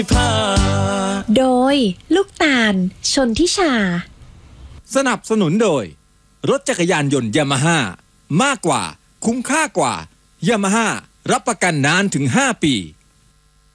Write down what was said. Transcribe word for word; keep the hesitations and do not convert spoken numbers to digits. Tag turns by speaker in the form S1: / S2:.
S1: โดยลูกตาลชนทิชา
S2: สนับสนุนโดยรถจักรยานยนต์ยามาฮ่ามากกว่าคุ้มค่ากว่ายามาฮ่ารับประกันนานถึงห้าปี